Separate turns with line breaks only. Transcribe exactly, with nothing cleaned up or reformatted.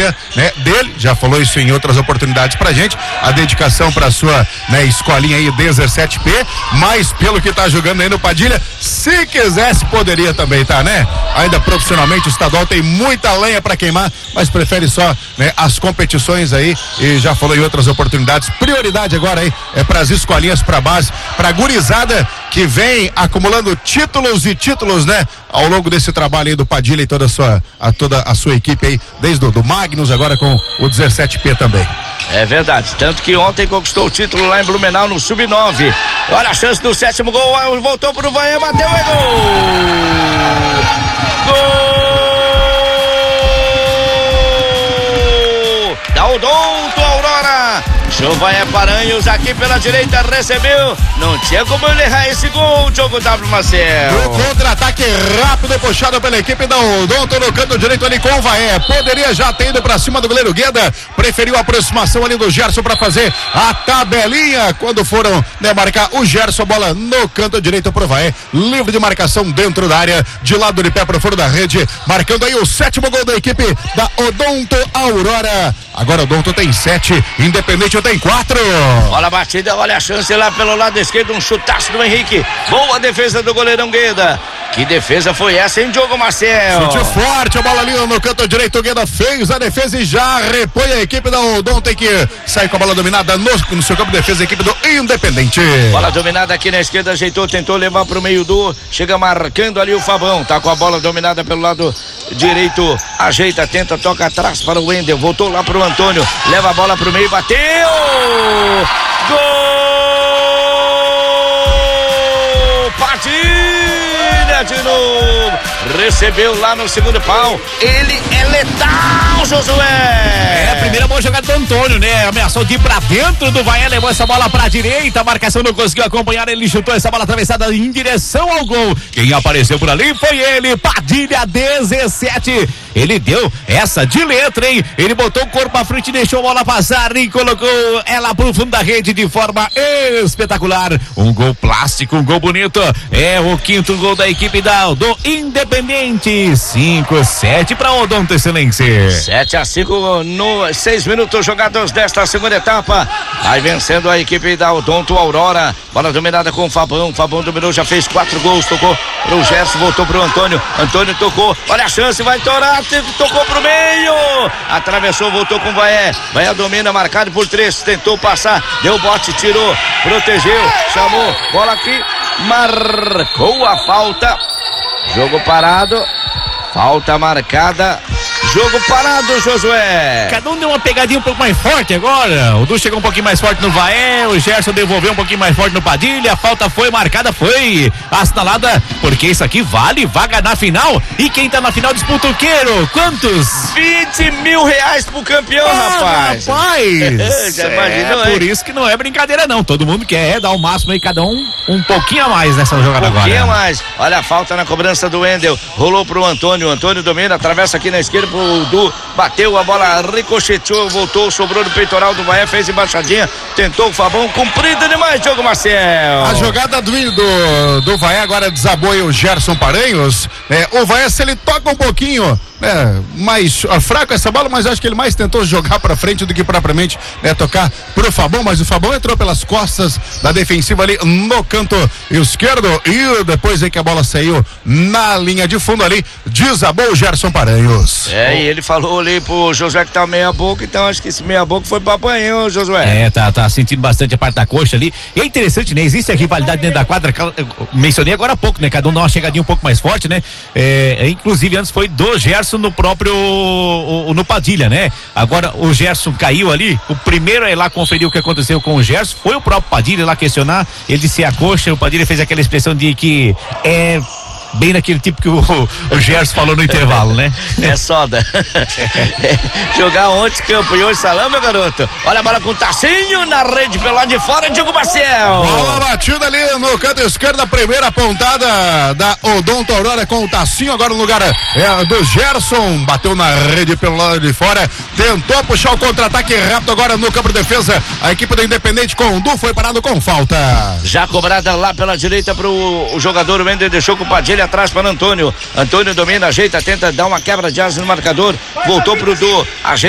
escolha, né, dele, já falou isso em outras oportunidades pra gente, a dedicação pra sua, né, escolinha aí dezessete P, mas pelo que tá jogando aí no Padilha, se quisesse poderia também, tá, né? Ainda profissionalmente o estadual tem muita lenha pra queimar, mas prefere só, né, as competições aí, e já falou em outras oportunidades, prioridade agora aí é pras escolinhas, pra base, pra gurizada que vem acumulando títulos e títulos, né, ao longo desse trabalho aí do Padilha e toda a sua, a, toda a sua equipe aí, desde o do Magnus, agora com o dezessete P também.
É verdade, tanto que ontem conquistou o título lá em Blumenau no sub nove. Olha a chance do sétimo gol, voltou pro Vaé, bateu e gol! Gol! Da Odonto Aurora! Jovaé Paranhos aqui pela direita, recebeu, não tinha como ele errar esse gol, Diogo W. Marcel.
O contra-ataque rápido puxado pela equipe da Odonto no canto direito ali com o Vaé, poderia já ter ido pra cima do goleiro Gueda, preferiu a aproximação ali do Gerson pra fazer a tabelinha, quando foram, né, marcar o Gerson, bola no canto direito pro Vaé, livre de marcação dentro da área, de lado de pé pro foro da rede, marcando aí o sétimo gol da equipe da Odonto Aurora. Agora o Odonto tem sete, Independente tem quatro.
Olha a batida, olha a chance lá pelo lado esquerdo, um chutaço do Henrique. Boa defesa do goleirão Gueda. Que defesa foi essa, hein, Diogo Marcel?
Chute forte, a bola ali no canto direito, o Gueda fez a defesa e já repõe a equipe da Odonto, tem que sair com a bola dominada no, no seu campo de defesa, a equipe do Independente.
Bola dominada aqui na esquerda, ajeitou, tentou levar pro meio do, chega marcando ali o Fabão, tá com a bola dominada pelo lado direito, ajeita, tenta, toca atrás para o Wendel, voltou lá pro Antônio, leva a bola pro meio, bateu! Gol! Padilha de novo! Recebeu lá no segundo pau. Ele é letal, Josué!
É a primeira boa jogada do Antônio, né? Ameaçou de ir pra dentro do Vaé, levou essa bola pra direita, a marcação não conseguiu acompanhar, ele chutou essa bola atravessada em direção ao gol. Quem apareceu por ali foi ele, Padilha dezessete. Ele deu essa de letra, hein? Ele botou o corpo à frente, deixou a bola passar e colocou ela pro fundo da rede de forma espetacular. Um gol plástico, um gol bonito. É o quinto gol da equipe da, do Independente. cinco, sete para Odonto Excelência.
sete a cinco no seis minutos jogados desta segunda etapa. Vai vencendo a equipe da Odonto Aurora. Bola dominada com o Fabão. Fabão dominou, já fez quatro gols. Tocou pro Gerson, voltou pro Antônio. Antônio tocou. Olha a chance, vai torar. Tocou pro meio, atravessou, voltou com o Vaé. Vaé domina, marcado por três, tentou passar, deu bote, tirou, protegeu, chamou, bola aqui, marcou a falta. Jogo parado, falta marcada. Jogo parado, Josué.
Cada um deu uma pegadinha um pouco mais forte agora. O Du chegou um pouquinho mais forte no Vaé, o Gerson devolveu um pouquinho mais forte no Padilha. A falta foi marcada, foi assinalada, porque isso aqui vale vaga na final. E quem tá na final disputa o queiro? Quantos?
vinte mil reais pro campeão, ah, rapaz.
Rapaz.
Já imaginou,
é por isso que não é brincadeira, não. Todo mundo quer dar o máximo aí, cada um um pouquinho a mais nessa jogada agora.
Um pouquinho a mais. Olha a falta na cobrança do Wendel. Rolou pro Antônio. O Antônio domina, atravessa aqui na esquerda pro Du, bateu a bola, ricocheteou, voltou, sobrou no peitoral do Vaé, fez embaixadinha, tentou o Fabão, cumprido demais, Diogo Marcel.
A jogada do, do, do Vaé agora desabou aí o Gerson Paranhos, é, o Vaé, se ele toca um pouquinho, né, mais uh, fraco essa bola, mas acho que ele mais tentou jogar pra frente do que propriamente, né, tocar pro Fabão, mas o Fabão entrou pelas costas da defensiva ali no canto esquerdo e depois aí que a bola saiu na linha de fundo ali, desabou o Gerson Paranhos.
É, e ele falou ali pro Josué que tá meia boca, então acho que esse meia boca foi pra banho, Josué.
É, tá, tá sentindo bastante a parte da coxa ali. E é interessante, né? Existe a rivalidade dentro da quadra, eu mencionei agora há pouco, né? Cada um dá uma chegadinha um pouco mais forte, né? É, inclusive antes foi do Gerson no próprio o, no Padilha, né? Agora o Gerson caiu ali, o primeiro é lá conferir o que aconteceu com o Gerson, foi o próprio Padilha lá questionar, ele disse a coxa, o Padilha fez aquela expressão de que é bem naquele tipo que o, o Gerson falou no intervalo, né?
É soda. É, jogar ontem campo e hoje salão, meu garoto. Olha a bola com o Tacinho na rede pelo lado de fora, Diogo Marcel.
Bola batida ali no canto esquerdo, a primeira pontada da Odonto Aurora com o Tacinho, agora no lugar é, do Gerson, bateu na rede pelo lado de fora, tentou puxar o contra-ataque rápido agora no campo de defesa, a equipe do Independente com o Du foi parado com falta.
Já cobrada lá pela direita pro o jogador, o Wender deixou com o Padilha atrás para Antônio. Antônio domina, ajeita, tenta dar uma quebra de asa no marcador. Voltou pro Du, ajeita.